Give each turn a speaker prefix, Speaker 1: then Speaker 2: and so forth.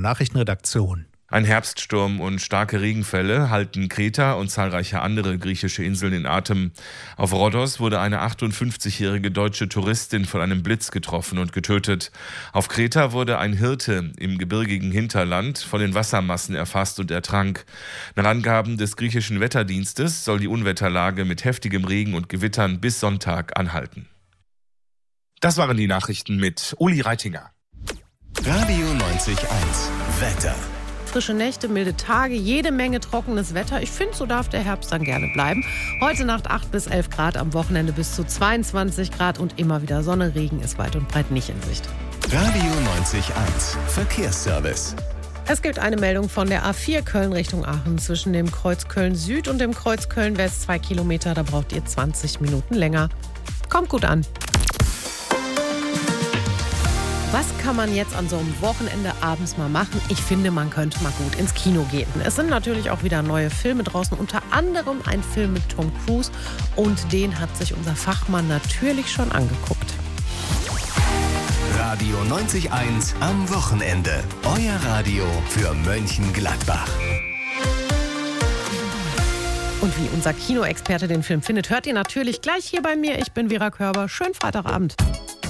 Speaker 1: Nachrichtenredaktion.
Speaker 2: Ein Herbststurm und starke Regenfälle halten Kreta und zahlreiche andere griechische Inseln in Atem. Auf Rhodos wurde eine 58-jährige deutsche Touristin von einem Blitz getroffen und getötet. Auf Kreta wurde ein Hirte im gebirgigen Hinterland von den Wassermassen erfasst und ertrank. Nach Angaben des griechischen Wetterdienstes soll die Unwetterlage mit heftigem Regen und Gewittern bis Sonntag anhalten. Das waren die Nachrichten mit Uli Reitinger.
Speaker 3: Radio 90.1 Wetter.
Speaker 4: Frische Nächte, milde Tage, jede Menge trockenes Wetter. Ich finde, so darf der Herbst dann gerne bleiben. Heute Nacht 8 bis 11 Grad, am Wochenende bis zu 22 Grad und immer wieder Sonne. Regen ist weit und breit nicht in Sicht.
Speaker 3: Radio 90.1 Verkehrsservice.
Speaker 4: Es gibt eine Meldung von der A4 Köln Richtung Aachen zwischen dem Kreuz Köln Süd und dem Kreuz Köln West. 2 Kilometer, da braucht ihr 20 Minuten länger. Kommt gut an. Was kann man jetzt an so einem Wochenende abends mal machen? Ich finde, man könnte mal gut ins Kino gehen. Es sind natürlich auch wieder neue Filme draußen, unter anderem ein Film mit Tom Cruise. Und den hat sich unser Fachmann natürlich schon angeguckt.
Speaker 3: Radio 90.1 am Wochenende. Euer Radio für Mönchengladbach.
Speaker 4: Und wie unser Kinoexperte den Film findet, hört ihr natürlich gleich hier bei mir. Ich bin Vera Körber. Schönen Freitagabend.